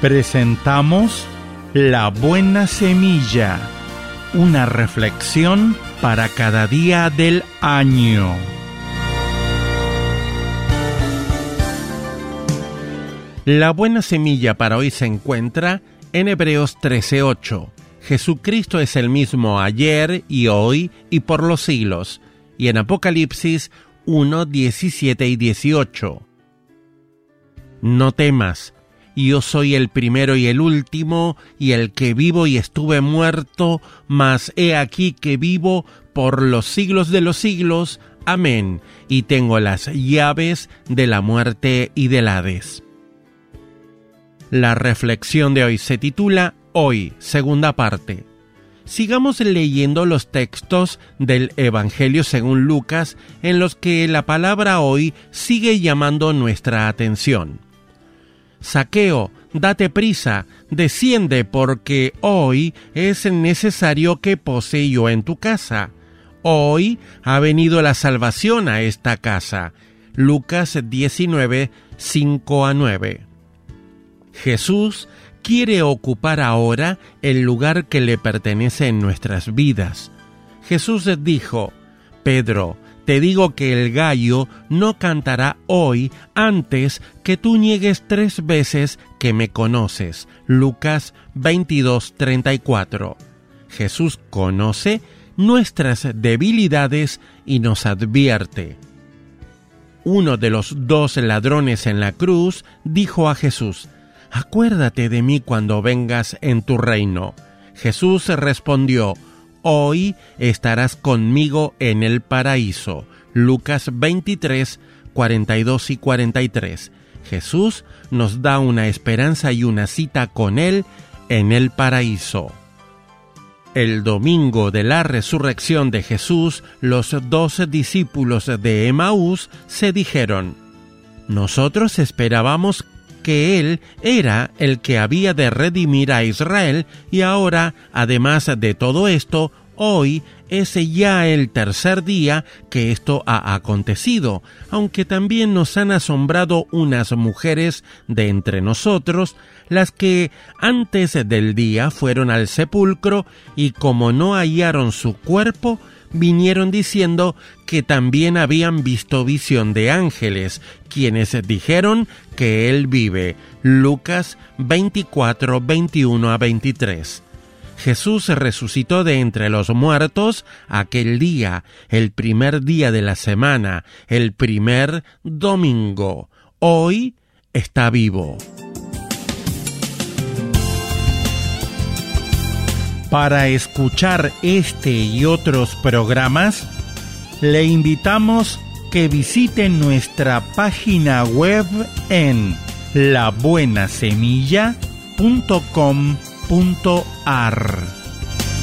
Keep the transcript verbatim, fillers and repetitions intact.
Presentamos La Buena Semilla, una reflexión para cada día del año. La buena semilla para hoy se encuentra en Hebreos trece ocho. Jesucristo es el mismo ayer y hoy y por los siglos. Y en Apocalipsis uno diecisiete y dieciocho. No temas, yo soy el primero y el último, y el que vivo y estuve muerto, mas he aquí que vivo por los siglos de los siglos. Amén. Y tengo las llaves de la muerte y del Hades. La reflexión de hoy se titula Hoy, segunda parte. Sigamos leyendo los textos del Evangelio según Lucas, en los que la palabra hoy sigue llamando nuestra atención. Zaqueo, date prisa, desciende, porque hoy es necesario que pose yo en tu casa. Hoy ha venido la salvación a esta casa. Lucas diecinueve, cinco a nueve. Jesús quiere ocupar ahora el lugar que le pertenece en nuestras vidas. Jesús dijo: Pedro, te digo que el gallo no cantará hoy antes que tú niegues tres veces que me conoces. Lucas veintidós, treinta y cuatro. Jesús conoce nuestras debilidades y nos advierte. Uno de los dos ladrones en la cruz dijo a Jesús: Acuérdate de mí cuando vengas en tu reino. Jesús respondió: Hoy estarás conmigo en el paraíso. Lucas veintitrés, cuarenta y dos y cuarenta y tres. Jesús nos da una esperanza y una cita con Él en el paraíso. El domingo de la resurrección de Jesús, los dos discípulos de Emaús se dijeron: Nosotros esperábamos que Él era el que había de redimir a Israel, y ahora, además de todo esto, hoy es ya el tercer día que esto ha acontecido, aunque también nos han asombrado unas mujeres de entre nosotros, las que antes del día fueron al sepulcro y como no hallaron su cuerpo, vinieron diciendo que también habían visto visión de ángeles, quienes dijeron que Él vive. Lucas veinticuatro, veintiuno a veintitrés. Jesús resucitó de entre los muertos aquel día, el primer día de la semana, el primer domingo. Hoy está vivo. Para escuchar este y otros programas, le invitamos que visite nuestra página web en la buena semilla punto com punto a r.